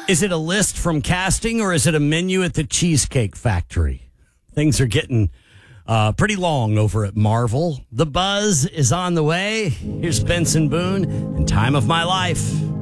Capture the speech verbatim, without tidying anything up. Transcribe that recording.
Is it a list from casting or is it a menu at the Cheesecake Factory? Things are getting uh, pretty long over at Marvel. The buzz is on the way. Here's Benson Boone and Time of My Life.